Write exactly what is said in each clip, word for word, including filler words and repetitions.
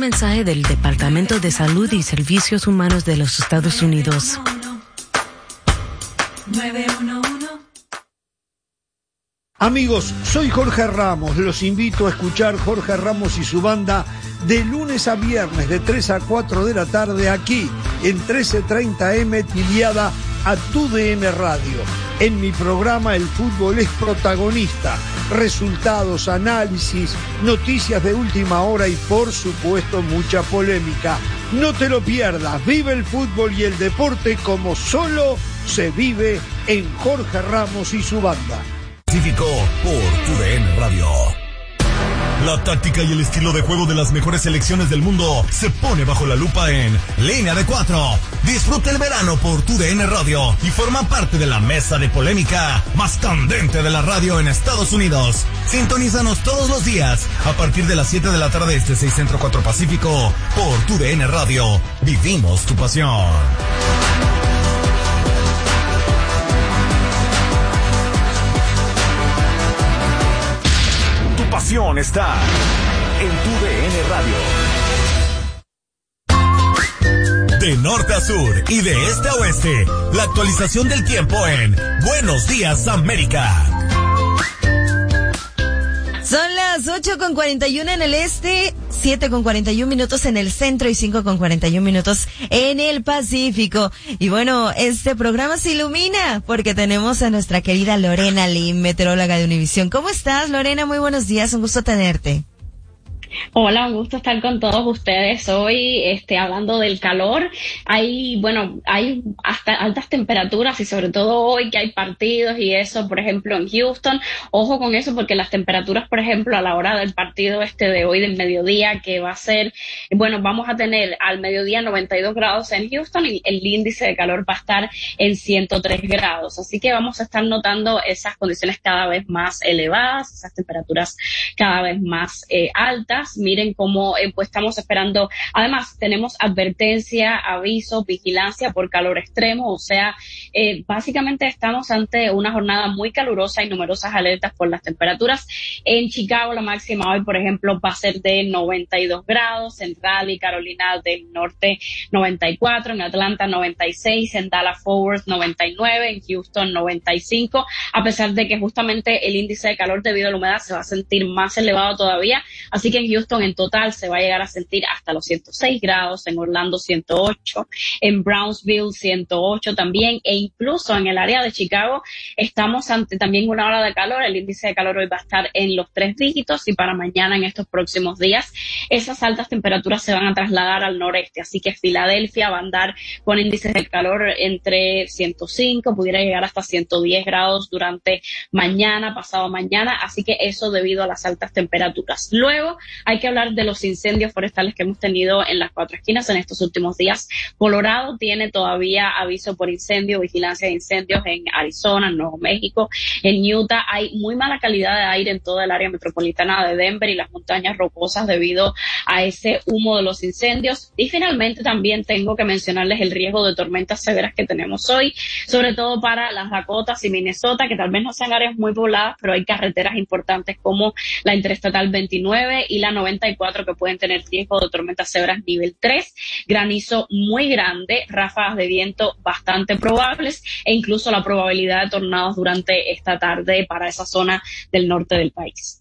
mensaje del Departamento de Salud y Servicios Humanos de los Estados Unidos. nueve uno uno. Amigos, soy Jorge Ramos. Los invito a escuchar Jorge Ramos y su banda de lunes a viernes de tres a cuatro de la tarde aquí en trece treinta eme afiliada a Tu D N Radio. En mi programa el fútbol es protagonista. Resultados, análisis, noticias de última hora y por supuesto mucha polémica. No te lo pierdas. Vive el fútbol y el deporte como solo se vive en Jorge Ramos y su banda. Pacífico por Tu D N Radio. La táctica y el estilo de juego de las mejores selecciones del mundo se pone bajo la lupa en Línea de Cuatro. Disfruta el verano por Tu D N Radio y forma parte de la mesa de polémica más candente de la radio en Estados Unidos. Sintonízanos todos los días a partir de las siete de la tarde este, seis Centro, cuatro Pacífico por Tu D N Radio. Vivimos tu pasión. Pasión está en Tu D N Radio. De norte a sur y de este a oeste, la actualización del tiempo en Buenos Días América. Son las ocho con cuarenta y uno en el este, siete con cuarenta y uno minutos en el centro y cinco con cuarenta y uno minutos en el Pacífico. Y bueno, este programa se ilumina porque tenemos a nuestra querida Lorena Lim, meteoróloga de Univisión. ¿Cómo estás, Lorena? Muy buenos días, un gusto tenerte. Hola, un gusto estar con todos ustedes hoy, este, hablando del calor. Hay, bueno, hay hasta altas temperaturas y sobre todo hoy que hay partidos y eso, por ejemplo, en Houston. Ojo con eso porque las temperaturas, por ejemplo, a la hora del partido este de hoy del mediodía, que va a ser, bueno, vamos a tener al mediodía noventa y dos grados en Houston y el índice de calor va a estar en ciento tres grados. Así que vamos a estar notando esas condiciones cada vez más elevadas, esas temperaturas cada vez más eh, altas. Miren cómo eh, pues estamos esperando. Además, tenemos advertencia, aviso, vigilancia por calor extremo. O sea, eh, básicamente estamos ante una jornada muy calurosa y numerosas alertas por las temperaturas. En Chicago, la máxima hoy, por ejemplo, va a ser de noventa y dos grados. En Raleigh, Carolina del Norte, noventa y cuatro. En Atlanta, noventa y seis. En Dallas-Fort Worth, noventa y nueve. En Houston, noventa y cinco. A pesar de que justamente el índice de calor debido a la humedad se va a sentir más elevado todavía. Así que en Houston en total se va a llegar a sentir hasta los ciento seis grados, en Orlando ciento ocho, en Brownsville ciento ocho también, e incluso en el área de Chicago estamos ante también una ola de calor. El índice de calor hoy va a estar en los tres dígitos y para mañana, en estos próximos días, esas altas temperaturas se van a trasladar al noreste, así que Filadelfia va a andar con índices de calor entre ciento cinco, pudiera llegar hasta ciento diez grados durante mañana, pasado mañana, así que eso debido a las altas temperaturas. Luego hay que hablar de los incendios forestales que hemos tenido en las cuatro esquinas en estos últimos días. Colorado tiene todavía aviso por incendio, vigilancia de incendios en Arizona, en Nuevo México, en Utah. Hay muy mala calidad de aire en toda el área metropolitana de Denver y las montañas rocosas debido a ese humo de los incendios. Y finalmente también tengo que mencionarles el riesgo de tormentas severas que tenemos hoy, sobre todo para las Dakotas y Minnesota, que tal vez no sean áreas muy pobladas, pero hay carreteras importantes como la Interestatal veintinueve y la noventa y cuatro que pueden tener riesgo de tormentas severas nivel tres, granizo muy grande, ráfagas de viento bastante probables e incluso la probabilidad de tornados durante esta tarde para esa zona del norte del país.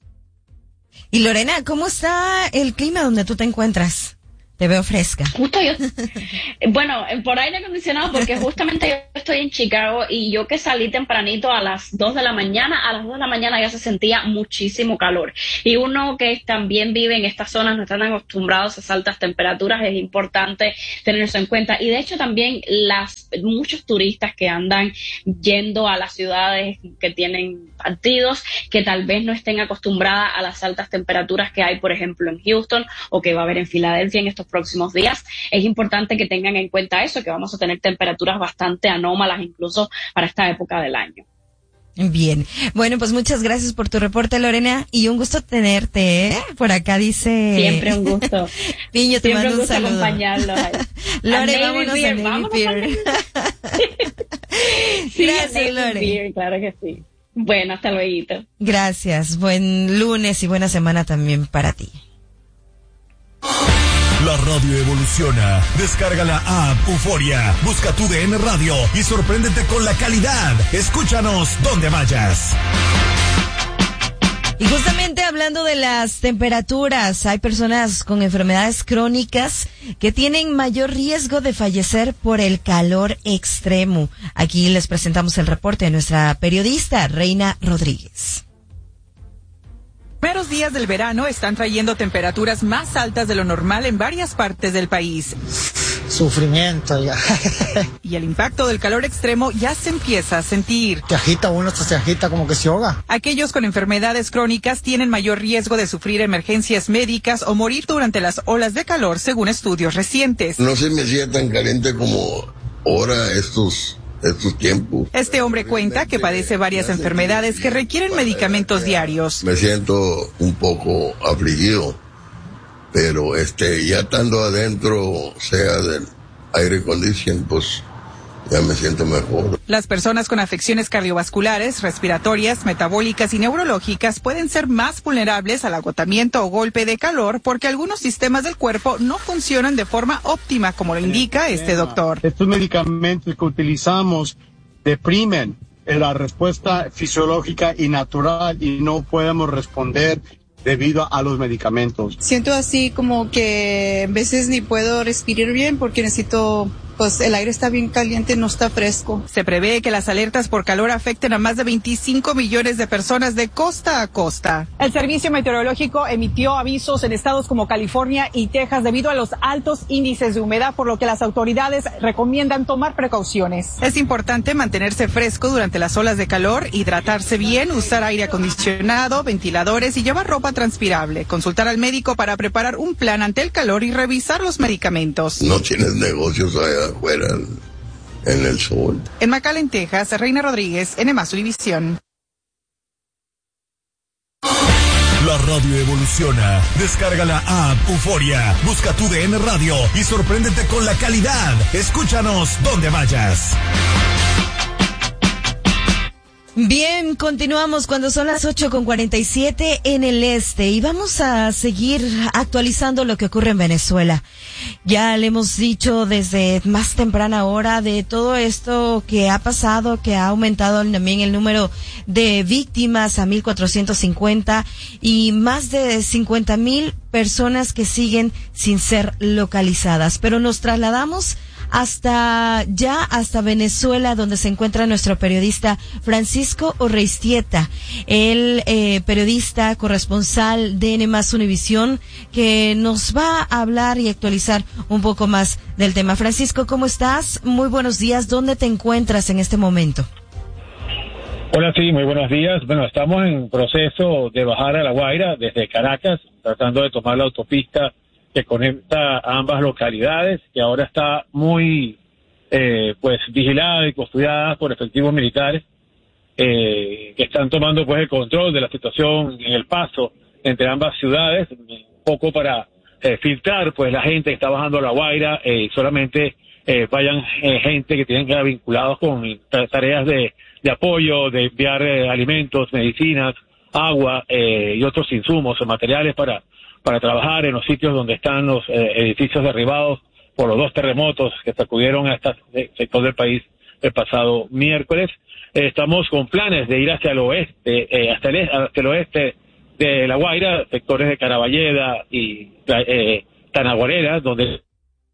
Y Lorena, ¿cómo está el clima donde tú te encuentras? Te veo fresca. Justo yo, bueno, por aire acondicionado, porque justamente yo estoy en Chicago y yo que salí tempranito a las dos de la mañana, a las dos de la mañana ya se sentía muchísimo calor. Y uno que también vive en estas zonas, no están acostumbrados a esas altas temperaturas, es importante tener eso en cuenta. Y de hecho también las muchos turistas que andan yendo a las ciudades que tienen partidos, que tal vez no estén acostumbradas a las altas temperaturas que hay, por ejemplo, en Houston o que va a haber en Filadelfia en estos próximos días. Es importante que tengan en cuenta eso, que vamos a tener temperaturas bastante anómalas incluso para esta época del año. Bien, bueno, pues muchas gracias por tu reporte, Lorena, y un gusto tenerte, ¿eh? Por acá dice... Siempre un gusto. Piño, te Siempre mando un, un saludo. acompañarlo. Lore, vámonos a Navy Pier. Sí, gracias, Lore. Pier, claro que sí. Bueno, hasta luego. Gracias, buen lunes y buena semana también para ti. La radio evoluciona. Descarga la app Euforia. Busca tu D N Radio y sorpréndete con la calidad. Escúchanos donde vayas. Y justamente hablando de las temperaturas, hay personas con enfermedades crónicas que tienen mayor riesgo de fallecer por el calor extremo. Aquí les presentamos el reporte de nuestra periodista, Reina Rodríguez. Los primeros días del verano están trayendo temperaturas más altas de lo normal en varias partes del país. Sufrimiento ya. Y el impacto del calor extremo ya se empieza a sentir. Se agita uno, hasta se agita como que se ahoga. Aquellos con enfermedades crónicas tienen mayor riesgo de sufrir emergencias médicas o morir durante las olas de calor, según estudios recientes. No se me hacía tan caliente como ahora estos... estos tiempos. Este hombre cuenta que padece varias enfermedades que requieren medicamentos diarios. Me siento un poco afligido, pero este ya estando adentro, sea del aire acondicionado, pues ya me siento mejor. Las personas con afecciones cardiovasculares, respiratorias, metabólicas y neurológicas pueden ser más vulnerables al agotamiento o golpe de calor porque algunos sistemas del cuerpo no funcionan de forma óptima, como lo indica este doctor. Estos medicamentos que utilizamos deprimen la respuesta fisiológica y natural y no podemos responder debido a los medicamentos. Siento así como que a veces ni puedo respirar bien porque necesito, pues el aire está bien caliente, no está fresco. Se prevé que las alertas por calor afecten a más de veinticinco millones de personas de costa a costa. El Servicio Meteorológico emitió avisos en estados como California y Texas debido a los altos índices de humedad, por lo que las autoridades recomiendan tomar precauciones. Es importante mantenerse fresco durante las olas de calor, hidratarse bien, usar aire acondicionado, ventiladores y llevar ropa transpirable. Consultar al médico para preparar un plan ante el calor y revisar los medicamentos. No tienes negocios allá afuera en el sol. En McAllen, Texas, Reina Rodríguez, N más Univisión. La radio evoluciona. Descarga la app Euforia. Busca tu D N Radio y sorpréndete con la calidad. Escúchanos donde vayas. Bien, continuamos cuando son las ocho con cuarenta y siete en el este y vamos a seguir actualizando lo que ocurre en Venezuela. Ya le hemos dicho desde más temprana hora de todo esto que ha pasado, que ha aumentado también el número de víctimas a mil cuatrocientos cincuenta y más de cincuenta mil personas que siguen sin ser localizadas. Pero nos trasladamos hasta ya hasta Venezuela, donde se encuentra nuestro periodista Francisco Orreistieta, el eh, periodista corresponsal de N más Univisión, que nos va a hablar y actualizar un poco más del tema. Francisco, ¿cómo estás? Muy buenos días. ¿Dónde te encuentras en este momento? Hola, sí, muy buenos días. Bueno, estamos en proceso de bajar a La Guaira desde Caracas, tratando de tomar la autopista que conecta a ambas localidades, que ahora está muy eh, pues vigilada y custodiada por efectivos militares eh, que están tomando pues el control de la situación en el paso entre ambas ciudades, un poco para eh, filtrar pues la gente que está bajando a La Guaira y eh, solamente eh, vayan eh, gente que tienen que estar vinculados con tareas de, de apoyo, de enviar eh, alimentos, medicinas, agua eh, y otros insumos o materiales para para trabajar en los sitios donde están los eh, edificios derribados por los dos terremotos que sacudieron a este sector del país el pasado miércoles. Eh, estamos con planes de ir hacia el oeste, eh, hasta, el, hasta el oeste de La Guaira, sectores de Caraballeda y eh, Tanaguarera, donde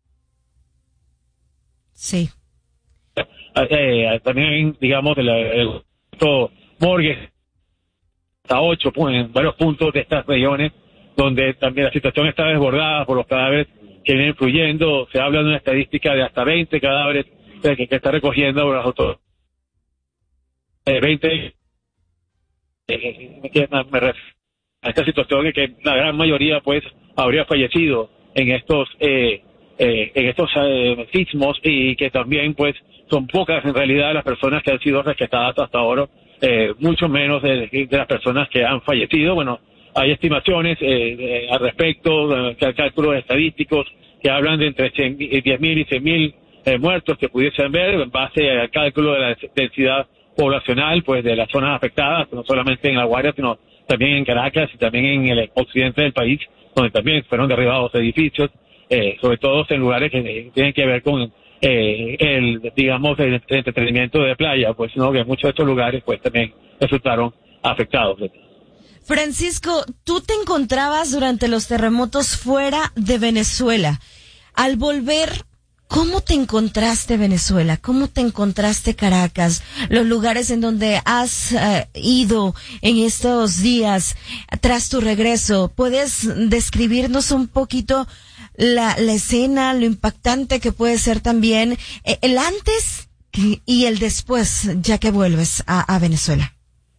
sí eh, también digamos el, el, el Morgue hasta ocho en varios puntos de estas regiones, donde también la situación está desbordada por los cadáveres que vienen fluyendo. Se habla de una estadística de hasta veinte cadáveres que, que está recogiendo las autoridades. Eh, veinte, eh, me, me refiero a esta situación en que la gran mayoría pues habría fallecido en estos eh, eh, en estos eh, sismos, y que también pues son pocas en realidad las personas que han sido rescatadas hasta ahora, eh, mucho menos de, de las personas que han fallecido. Bueno, hay estimaciones eh, eh, al respecto, eh, cálculos estadísticos que hablan de entre diez mil y cien mil eh, muertos que pudiesen ver en base al cálculo de la densidad poblacional pues de las zonas afectadas, no solamente en La Guaira, sino también en Caracas y también en el occidente del país, donde también fueron derribados edificios. eh, sobre todo en lugares que tienen que ver con eh, el, digamos, el entretenimiento de playa, pues no, que muchos de estos lugares pues también resultaron afectados. Francisco, tú te encontrabas durante los terremotos fuera de Venezuela. Al volver, ¿cómo te encontraste Venezuela? ¿Cómo te encontraste Caracas? Los lugares en donde has uh, ido en estos días tras tu regreso. ¿Puedes describirnos un poquito la, la escena, lo impactante que puede ser también eh, el antes y el después, ya que vuelves a, a Venezuela?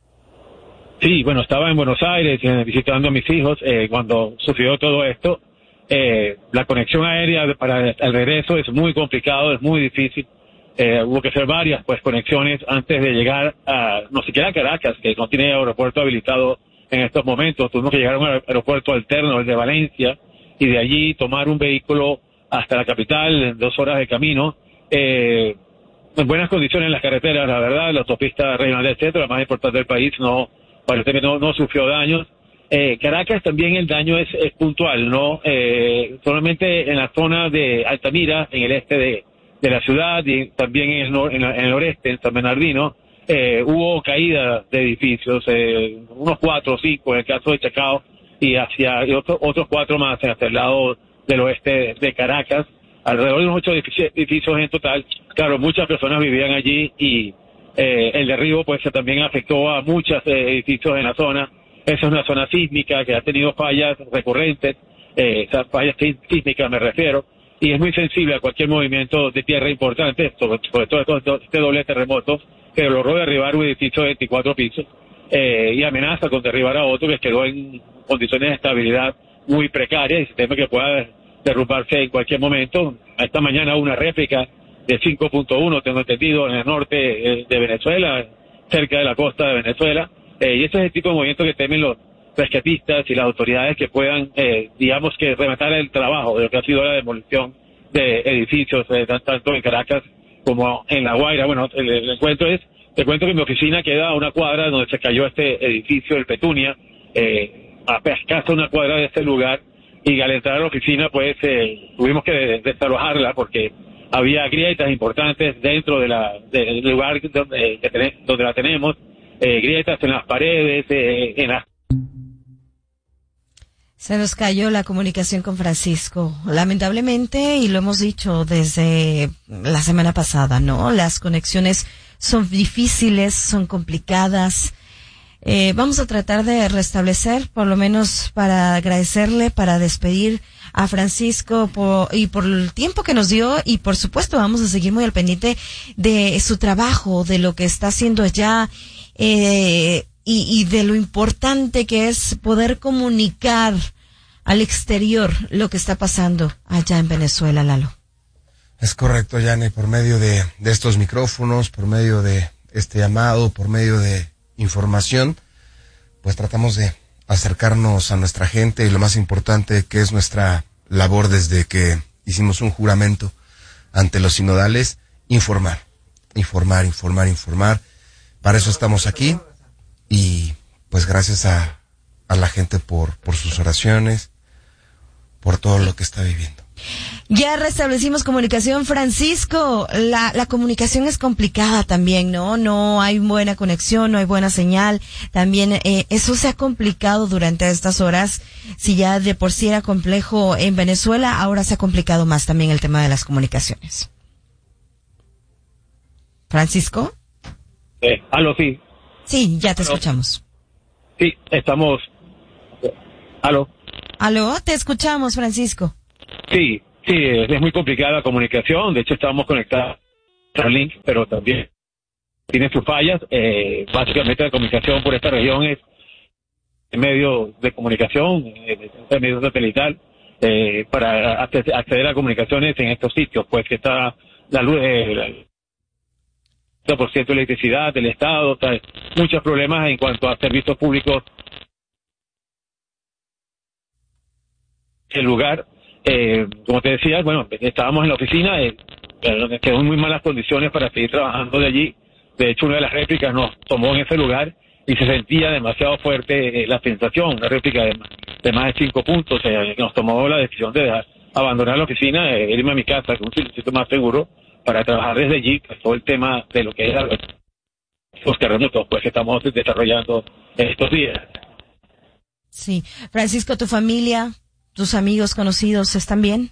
Sí, bueno, estaba en Buenos Aires eh, visitando a mis hijos eh, cuando sucedió todo esto. Eh, la conexión aérea para el regreso es muy complicado, es muy difícil. Eh, hubo que hacer varias pues conexiones antes de llegar a, no siquiera a Caracas, que no tiene aeropuerto habilitado en estos momentos. Tuvimos que llegar a un aeropuerto alterno, el de Valencia, y de allí tomar un vehículo hasta la capital en dos horas de camino. Eh, en buenas condiciones las carreteras, la verdad, la autopista regional, etcétera, la más importante del país, no, parece que no, no sufrió daños. Eh, Caracas también el daño es, es puntual, ¿no? Eh, solamente en la zona de Altamira, en el este de, de la ciudad, y también en el, nor, en, la, en el noreste, en San Bernardino, eh, hubo caída de edificios, eh, unos cuatro o cinco en el caso de Chacao, y hacia y otro, otros cuatro más hacia el lado del oeste de Caracas, alrededor de unos ocho edificios, edificios en total. Claro, muchas personas vivían allí y eh, el derribo pues también afectó a muchos eh, edificios en la zona. Esa es una zona sísmica que ha tenido fallas recurrentes, eh, esas fallas sísmicas me refiero, y es muy sensible a cualquier movimiento de tierra importante, sobre, sobre todo este doble terremoto, que logró derribar un edificio de veinticuatro pisos, eh, y amenaza con derribar a otro que quedó en condiciones de estabilidad muy precarias, y se teme que pueda derrumbarse en cualquier momento. Esta mañana una réplica de cinco punto uno, tengo entendido, en el norte de Venezuela, cerca de la costa de Venezuela. Eh, y ese es el tipo de movimiento que temen los rescatistas y las autoridades que puedan, eh, digamos que rematar el trabajo de lo que ha sido la demolición de edificios, eh, tanto en Caracas como en La Guaira. Bueno, el, el encuentro es, te cuento que mi oficina queda a una cuadra donde se cayó este edificio, el Petunia, eh, a escasa una cuadra de este lugar, y al entrar a la oficina pues eh, tuvimos que desalojarla porque había grietas importantes dentro de la, del lugar donde, que ten, donde la tenemos. Eh, grietas en las paredes, eh, en las... Se nos cayó la comunicación con Francisco, lamentablemente, y lo hemos dicho desde la semana pasada, ¿no? Las conexiones son difíciles, son complicadas. Eh, vamos a tratar de restablecer, por lo menos para agradecerle, para despedir a Francisco por, y por el tiempo que nos dio, y por supuesto vamos a seguir muy al pendiente de su trabajo, de lo que está haciendo allá. Eh, y, y de lo importante que es poder comunicar al exterior lo que está pasando allá en Venezuela, Lalo. Es correcto, Yane, por medio de, de estos micrófonos, por medio de este llamado, por medio de información, pues tratamos de acercarnos a nuestra gente, y lo más importante que es nuestra labor desde que hicimos un juramento ante los sinodales, informar, informar, informar, informar. Para eso estamos aquí, y pues gracias a, a la gente por, por sus oraciones, por todo lo que está viviendo. Ya restablecimos comunicación, Francisco. La, la comunicación es complicada también, ¿no? No hay buena conexión, no hay buena señal. También eh, eso se ha complicado durante estas horas. Si ya de por sí era complejo en Venezuela, ahora se ha complicado más también el tema de las comunicaciones. ¿Francisco? Eh, aló, sí. Sí, ya te aló. Escuchamos. Sí, estamos. Aló. Aló, te escuchamos, Francisco. Sí, sí, es muy complicada la comunicación. De hecho, estábamos conectados a Link, pero también tiene sus fallas. Eh, básicamente la comunicación por esta región es medio de comunicación, eh, medio satelital, eh, para acceder a comunicaciones en estos sitios, pues que está la luz, eh, la, por ciento de electricidad del Estado, o sea, muchos problemas en cuanto a servicios públicos. El lugar, eh, como te decía, bueno, estábamos en la oficina, eh, quedó en muy malas condiciones para seguir trabajando de allí. De hecho, una de las réplicas nos tomó en ese lugar y se sentía demasiado fuerte eh, la sensación, una réplica de, de más de cinco puntos, eh, nos tomó la decisión de dejar abandonar la oficina, eh, irme a mi casa, que es un sitio más seguro, para trabajar desde allí, pues, todo el tema de lo que es los terremotos, pues, que estamos desarrollando estos días. Sí. Francisco, ¿tu familia, tus amigos, conocidos están bien?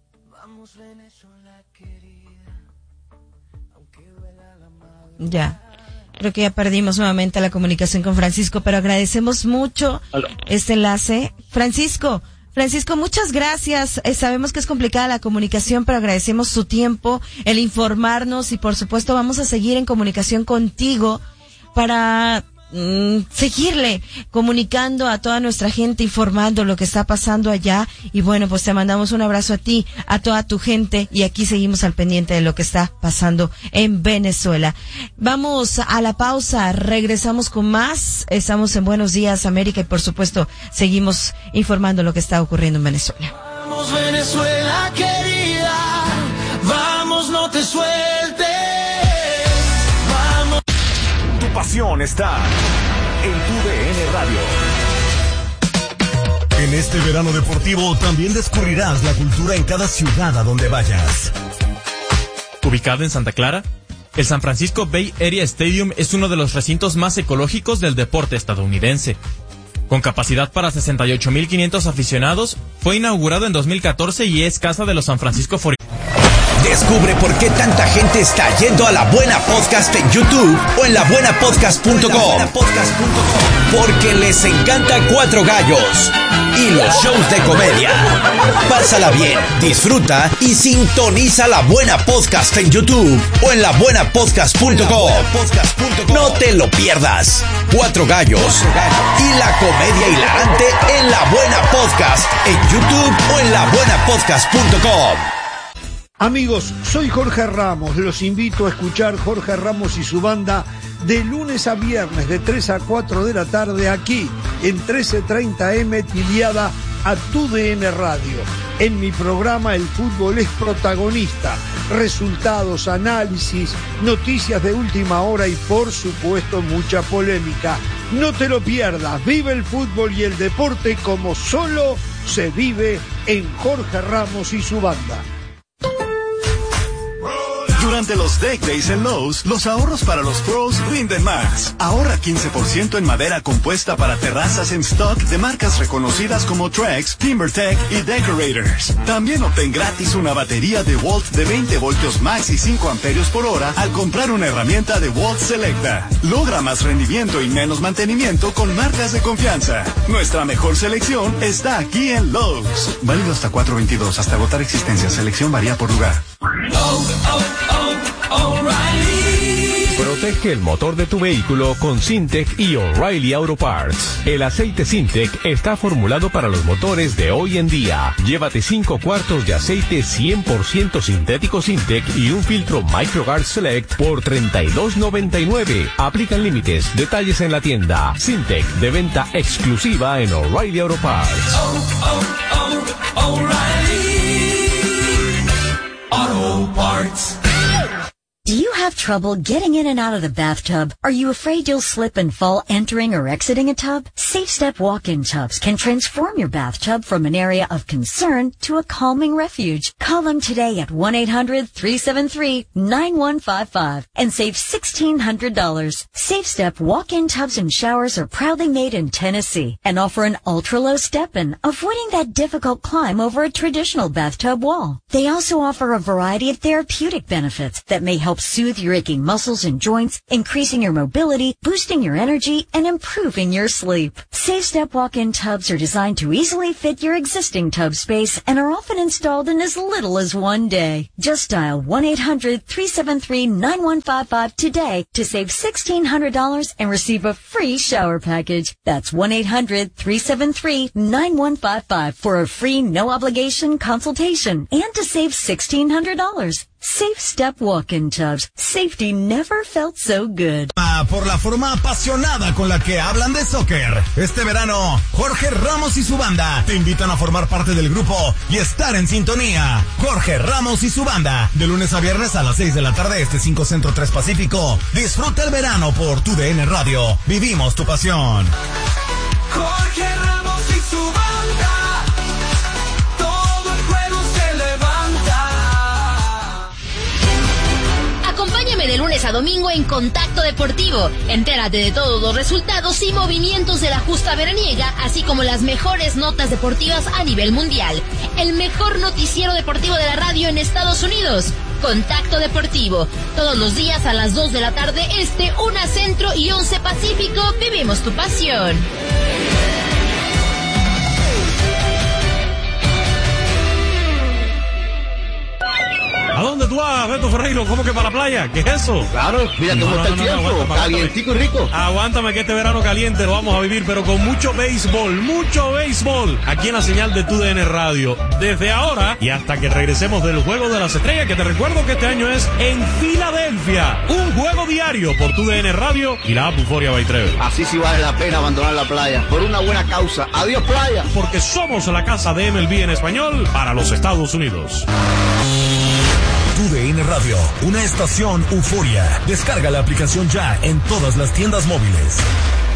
Ya. Creo que ya perdimos nuevamente la comunicación con Francisco, pero agradecemos mucho Hola. este enlace. Francisco, Francisco, muchas gracias. Eh, sabemos que es complicada la comunicación, pero agradecemos su tiempo, el informarnos y por supuesto vamos a seguir en comunicación contigo para mm, seguirle comunicando a toda nuestra gente, informando lo que está pasando allá. Y bueno, pues te mandamos un abrazo a ti, a toda tu gente y aquí seguimos al pendiente de lo que está pasando en Venezuela. Vamos a la pausa, regresamos con más. Estamos en Buenos Días América y por supuesto seguimos informando lo que está ocurriendo en Venezuela. Vamos Venezuela querida, vamos, no te sueltes. Vamos. Tu pasión está en tu D N Radio. En este verano deportivo también descubrirás la cultura en cada ciudad a donde vayas. Ubicado en Santa Clara, el San Francisco Bay Area Stadium es uno de los recintos más ecológicos del deporte estadounidense. Con capacidad para sesenta y ocho mil quinientos aficionados, fue inaugurado en dos mil catorce y es casa de los San Francisco cuarenta y nueve. Descubre por qué tanta gente está yendo a La Buena Podcast en YouTube o en la buena podcast punto com. Porque les encanta Cuatro Gallos y los shows de comedia. Pásala bien, disfruta y sintoniza La Buena Podcast en YouTube o en la buena podcast punto com. No te lo pierdas. Cuatro Gallos y la comedia hilarante en La Buena Podcast en YouTube o en la buena podcast punto com. Amigos, soy Jorge Ramos, los invito a escuchar Jorge Ramos y su banda de lunes a viernes de tres a cuatro de la tarde aquí en trece treinta eme tiliada a tu D N Radio. En mi programa el fútbol es protagonista, resultados, análisis, noticias de última hora y por supuesto mucha polémica. No te lo pierdas, vive el fútbol y el deporte como solo se vive en Jorge Ramos y su banda. Durante los Deck Days en Lowe's, los ahorros para los pros rinden más. Ahorra quince por ciento en madera compuesta para terrazas en stock de marcas reconocidas como Trex, TimberTech y Decorators. También obtén gratis una batería de Walt de veinte voltios max y cinco amperios por hora al comprar una herramienta de Walt Selecta. Logra más rendimiento y menos mantenimiento con marcas de confianza. Nuestra mejor selección está aquí en Lowe's. Válido hasta cuatro veintidós, hasta agotar existencia. Selección varía por lugar. Oh, oh, oh, O'Reilly. Protege el motor de tu vehículo con Syntec y O'Reilly Auto Parts. El aceite Syntec está formulado para los motores de hoy en día. Llévate cinco cuartos de aceite cien por ciento sintético Syntec y un filtro MicroGuard Select por treinta y dos noventa y nueve. Aplican límites. Detalles en la tienda. Syntec, de venta exclusiva en O'Reilly Auto Parts. Oh, oh, oh, O'Reilly Auto Parts. Do you have trouble getting in and out of the bathtub? Are you afraid you'll slip and fall entering or exiting a tub? SafeStep walk-in tubs can transform your bathtub from an area of concern to a calming refuge. Call them today at one eight hundred three seven three nine one five five and save sixteen hundred dollars. SafeStep walk-in tubs and showers are proudly made in Tennessee and offer an ultra-low step-in, avoiding that difficult climb over a traditional bathtub wall. They also offer a variety of therapeutic benefits that may help soothe your aching muscles and joints, increasing your mobility, boosting your energy, and improving your sleep. SafeStep walk-in tubs are designed to easily fit your existing tub space and are often installed in as little as one day. Just dial one eight hundred three seven three nine one five five today to save sixteen hundred dollars and receive a free shower package. That's one eight hundred three seven three nine one five five for a free no-obligation consultation and to save sixteen hundred dollars. SafeStep walk-in tubs. Safety never felt so good. Por la forma apasionada con la que hablan de soccer. Este verano, Jorge Ramos y su banda te invitan a formar parte del grupo y estar en sintonía. Jorge Ramos y su banda, de lunes a viernes a las seis de la tarde, este cinco Centro tres Pacífico. Disfruta el verano por tu D N Radio. Vivimos tu pasión. Jorge Ramos y su banda. Todo el juego a domingo en Contacto Deportivo. Entérate de todos los resultados y movimientos de la justa veraniega, así como las mejores notas deportivas a nivel mundial. El mejor noticiero deportivo de la radio en Estados Unidos. Contacto Deportivo. Todos los días a las dos de la tarde este, una centro y once pacífico. Vivimos tu pasión. ¿A dónde tú vas, Beto Ferreiro? ¿Cómo que para la playa? ¿Qué es eso? Claro, mira cómo está el tiempo, calientico y rico. Aguántame que este verano caliente lo vamos a vivir, pero con mucho béisbol, mucho béisbol, aquí en la señal de Tu D N Radio. Desde ahora y hasta que regresemos del Juego de las Estrellas, que te recuerdo que este año es en Filadelfia. Un juego diario por Tu D N Radio y la app Euforia by Treve. Así sí vale la pena abandonar la playa, por una buena causa. Adiós, playa. Porque somos la casa de M L B en español para los Estados Unidos. Tu D N Radio, una estación Euforia. Descarga la aplicación ya en todas las tiendas móviles.